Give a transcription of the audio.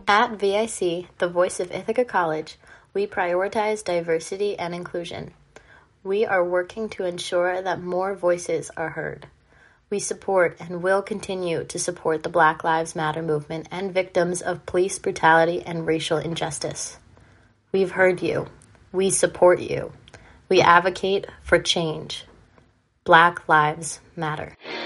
At VIC, the voice of Ithaca College, we prioritize diversity and inclusion. We are working to ensure that more voices are heard. We support and will continue to support the Black Lives Matter movement and victims of police brutality and racial injustice. We've heard you. We support you. We advocate for change. Black Lives Matter.